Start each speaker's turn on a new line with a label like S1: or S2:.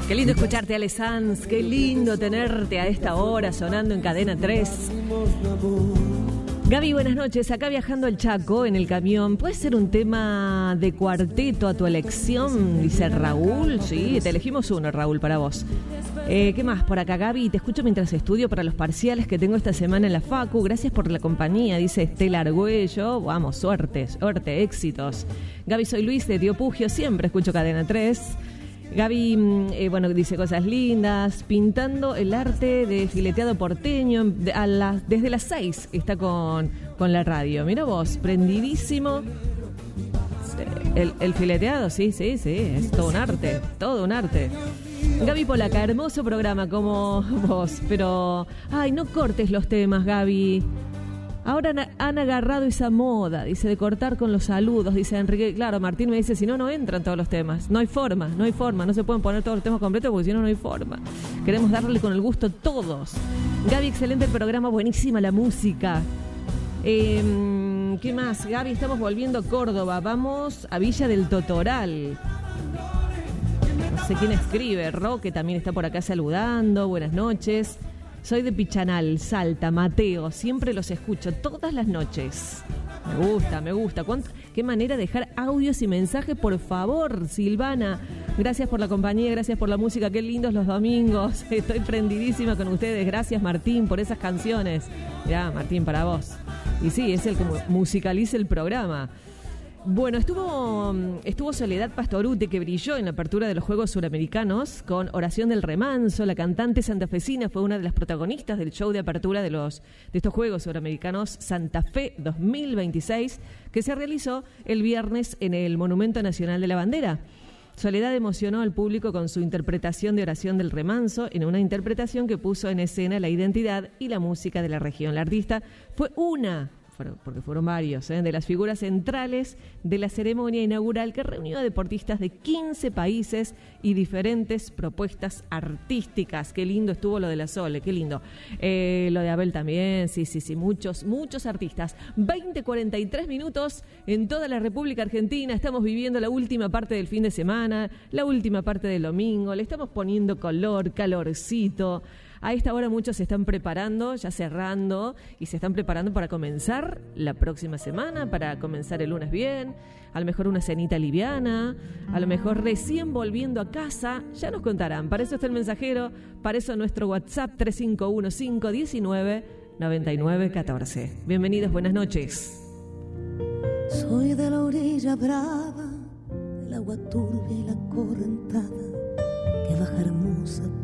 S1: Qué lindo escucharte, Ale Sanz. Qué lindo tenerte a esta hora sonando en Cadena 3. Gaby, buenas noches. Acá viajando al Chaco en el camión. ¿Puede ser un tema de cuarteto a tu elección? Dice Raúl. Sí, te elegimos uno, Raúl, para vos. ¿Qué más por acá, Gaby? Te escucho mientras estudio para los parciales que tengo esta semana en la Facu. Gracias por la compañía, dice Estela Argüello. Vamos, suerte, éxitos. Gaby, soy Luis de Tío Pugio. Siempre escucho Cadena 3. Gaby, dice cosas lindas, pintando el arte de fileteado porteño, desde las 6 está con la radio. Mira vos, prendidísimo. El fileteado, sí, es todo un arte. Gaby Polaca, hermoso programa como vos, pero, no cortes los temas, Gaby. Ahora han agarrado esa moda, dice, de cortar con los saludos, dice Enrique. Claro, Martín me dice, si no entran todos los temas. No hay forma, no se pueden poner todos los temas completos porque si no hay forma. Queremos darle con el gusto todos. Gaby, excelente el programa, buenísima la música. ¿Qué más? Gaby, estamos volviendo a Córdoba, vamos a Villa del Totoral. No sé quién escribe, Roque también está por acá saludando, buenas noches. Soy de Pichanal, Salta, Mateo. Siempre los escucho todas las noches. Me gusta. Qué manera de dejar audios y mensajes, por favor, Silvana. Gracias por la compañía, gracias por la música. Qué lindos los domingos. Estoy prendidísima con ustedes. Gracias, Martín, por esas canciones. Ya, Martín, para vos. Y sí, es el que musicaliza el programa. Bueno, estuvo Soledad Pastorute, que brilló en la apertura de los Juegos Suramericanos con Oración del Remanso. La cantante santafesina fue una de las protagonistas del show de apertura de estos Juegos Suramericanos Santa Fe 2026, que se realizó el viernes en el Monumento Nacional de la Bandera. Soledad emocionó al público con su interpretación de Oración del Remanso, en una interpretación que puso en escena la identidad y la música de la región. La artista fue porque fueron varios, de las figuras centrales de la ceremonia inaugural, que reunió a deportistas de 15 países y diferentes propuestas artísticas. Qué lindo estuvo lo de la Sole, qué lindo. Lo de Abel también, sí, muchos artistas. 20:43 minutos en toda la República Argentina. Estamos viviendo la última parte del fin de semana, la última parte del domingo. Le estamos poniendo calorcito. A esta hora muchos se están preparando, ya cerrando, y se están preparando para comenzar la próxima semana, para comenzar el lunes bien, a lo mejor una cenita liviana, a lo mejor recién volviendo a casa, ya nos contarán. Para eso está el mensajero, para eso nuestro WhatsApp 3515199914. Bienvenidos, buenas noches.
S2: Soy de la orilla brava, del agua turbia y la correntada, que baja hermosa